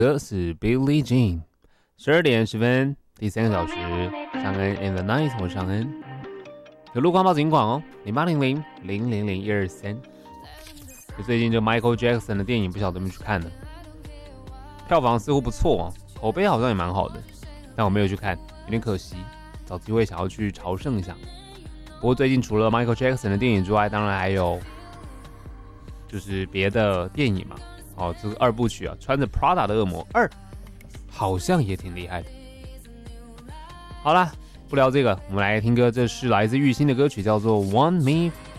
这是 Billie Jean。12:10，第3个小时，尚恩 in the night， 我是尚恩。有路况报警广哦，0800-000-123。就最近这 Michael Jackson 的电影，不晓得有没有去看呢？票房似乎不错哦，口碑好像也蛮好的，但我没有去看，有点可惜。找机会想要去朝圣一下。不过最近除了 Michael Jackson 的电影之外，当然还有就是别的电影嘛。哦，这是2部曲啊，穿着 Prada 的恶魔2，好像也挺厉害的。好啦，不聊这个，我们来听歌，这是来自玉兴的歌曲，叫做 Want Me